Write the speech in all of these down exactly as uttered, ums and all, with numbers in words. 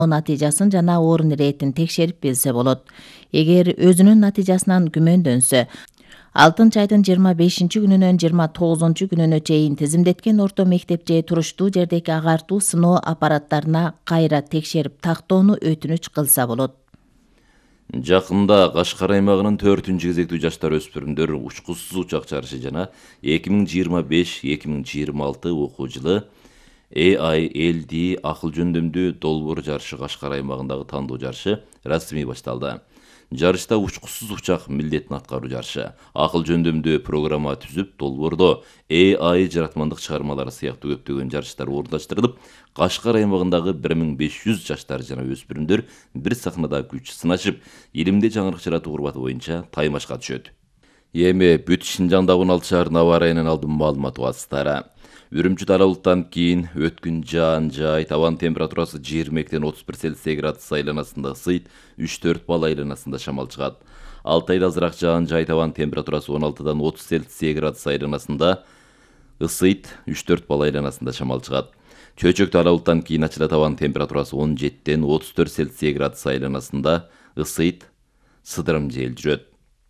натыйжасын жана орун иретин текшерип билсе болот. Эгер өзүнүн натыйжасынан күмөндөнсө, алтынчы айдын жыйырма бешинчи күнүнөн жыйырма тогузунчу күнүнө чейин тизимдеткен орто мектеп же туруштуу жердеги агартуу сыноо аппараттарына кайра текшерип тактоону өтүнүч кылса болот. Жакында Кашкар аймагынын төртүнчү кезектүү жаштар өспүрүмдөр учкучсуз учак жарышы жана эки миң жыйырма беш эки миң жыйырма алты окуу жылы A I L D акыл жөндөмдүү долбоор жарышы Кашкар аймагындагы тандоо жарышы расмий башталды. Жарышта учкучсуз учак милдетин аткаруу жарышы, акыл жөндөмдүү программа түзүп, долбоордо A I жаратмандык чыгармалары сыяктуу көптөгөн жарыштар орундаштырылып, Кашкар аймагындагы бир миң беш жүз жаштар жана өспүрүмдөр бир сахнада күч сынашып, илимде жаңырык жаратуу курбаты боюнча таймашка түшөт. Эми бүт Шинжаңдагы он алты шаарынын аба ырайынан алдын маалымат убактылары. Үрүмчү таралыктан кийин өткүн жаан жай, табан температурасы жыйырма экиден отуз бир Цельсий градус айланасында ысыйт, үч төрт балл айланасында шамал чыгат. Алтайда азыраак жаан жай, табан температурасы он алтыдан отуз Цельсий градус айланасында ысыйт, үч төрт балл айланасында шамал чыгат. Чөйчөк таралыктан кийин ачыла табан температурасы он жетиден отуз төрт Цельсий градус айланасында ысыйт, сыдырым жел жүрөт.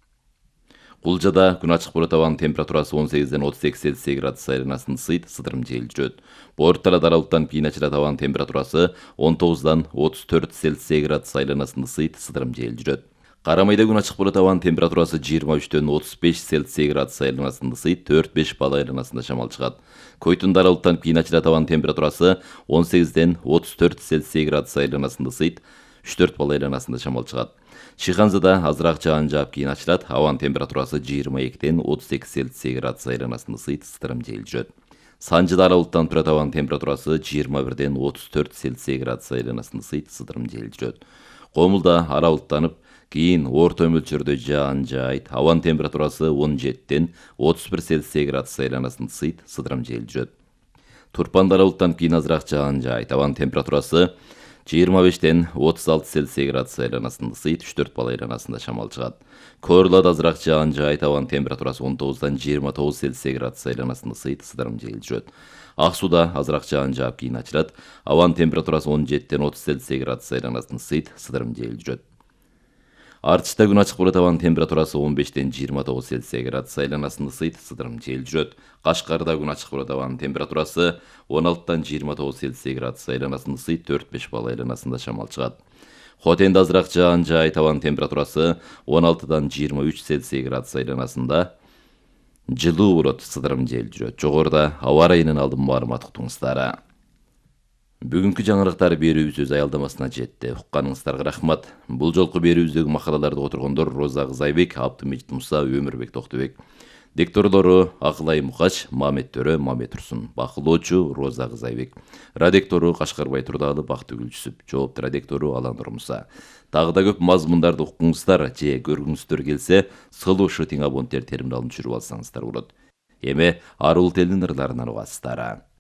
Кулжада күн ачык болот, табан температурасы он сегизден отуз эки Цельсий градус айланасында ысыйт, сыдырым жел жүрөт. Боорукта таралыктан кийин ачыла табан температурасы он тогуздан отуз төрт Цельсий градус айланасында ысыйт, сыдырым жел жүрөт. Карамайда күн ачык болот, табан температурасы жыйырма үчтөн отуз беш Цельсий градус айланасында ысыйт, төрт беш балл айланасында шамал чыгат. Койтун таралыктан кийин ачыла табан температурасы он сегизден отуз төрт Цельсий градус айланасында ысыйт, үч төрт балл айланасында шамал чыгат. Шиханзада азыраак жаан жаап кийин ачылат, абанын температурасы жыйырма экиден отуз эки Цельсий градус айланасында ысыйт, сыдырым жел жүрөт. Санжыда аралыктан турат, абанын температурасы жыйырма бирден отуз төрт Цельсий градус айланасында ысыйт, сыдырым жел жүрөт. Комулда аралыктанып, кийин орто мөлчөрдө жаан жайт, абанын температурасы он жетиден отуз бир Цельсий градус айланасында ысыйт, сыдырым жел жүрөт. Турпанда аралыктан кийин азыраак жаан жайт, абанын температурасы жыйырма бештен отуз алты Цельсий градус айланасында ысыйт, үч төрт балл айланасында шамал чыгат. Коорлада азыраак жаан жайт, абанын температурасы он тогуздан жыйырма тогуз Цельсий градус айланасында ысыйт, сыдырым жел жүрөт. Ак сууда азыраак жаан жаап кийин ачылат, абанын температурасы он жетиден отуз Цельсий градус айланасында ысыйт, сыдырым жел жүрөт. Артышта күн ачык болот, абанын температурасы он бештен жыйырма тогуз Цельсий градус айланасында ысыйт, сыдырым жел жүрөт. Кашкарда күн ачык болот, абанын температурасы он алтыдан жыйырма тогуз Цельсий градус айланасында ысыйт, төрт беш балл айланасында шамал чыгат. Хотенде азыраак жаан жайт, абанын температурасы он алтыдан жыйырма үч Цельсий градус айланасында жылуу болот, сыдырым жел жүрөт. Жогоруда аба ырайынын алдын маалымат уктуңуздар. Бүгүнкү жаңырыктар берүүбүз өз аялдамасына жетти. Укканыңыздарга рахмат. Бул жолку берүүбүздөгү макалаларды которгондор Роза Кызайбек, Абдымежит Муса, Өмүрбек Токтобек. Дикторлору Акылай Мукач, Мамет Төрө, Мамет Турсун. Бакылоочу Роза Кызайбек. Радектору Кашкарбай Турдалы, Бактыгүл Жүсүп. Жоопту радектору Аланур Муса. Дагы да көп мазмундарды уккуңуздар же көргүңүздөр келсе, сылуу шытың абоненттер терминалын түшүрүп алсаңыздар болот. Эми арул телдин ырларынан угасыздар.